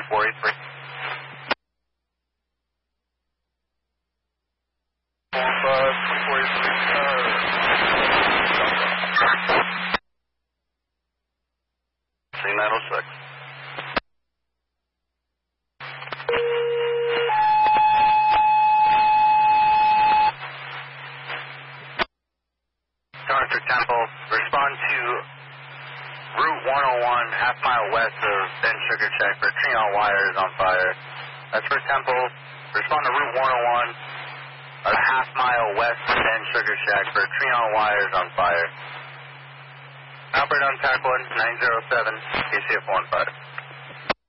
483. 906. Norfolk Temple, respond to Route 101, half-mile west of Ben Sugar Shack for tree on wires on fire. That's for Temple. Respond to Route 101, a half-mile west of Ben Sugar Shack for tree on wires on fire. Albert on TAC 1, 907, KCF 15.